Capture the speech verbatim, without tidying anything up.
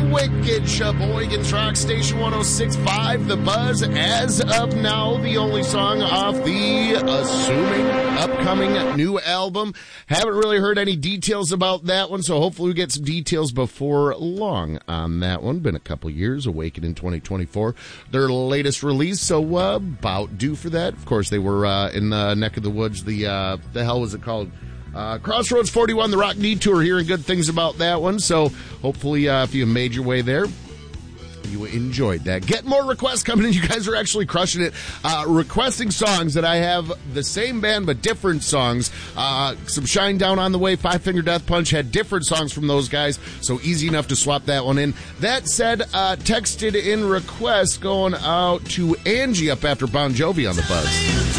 Wicked Sheboygan's Rock Station one oh six point five, The Buzz. As of now, the only song off the assuming upcoming new album. Haven't really heard any details about that one, so hopefully we get some details before long on that one. Been a couple years, Awaken in twenty twenty-four. Their latest release, so uh, about due for that. Of course, they were uh, in the neck of the woods. The, uh, the hell was it called? Uh, Crossroads forty-one, the Rock Detour, hearing good things about that one. So hopefully uh, if you made your way there, you enjoyed that. Get more requests coming in. You guys are actually crushing it. Uh, requesting songs that I have the same band but different songs. Uh, some Shine Down on the way. Five Finger Death Punch had different songs from those guys, so easy enough to swap that one in. That said, uh, texted in requests going out to Angie up after Bon Jovi on the Buzz.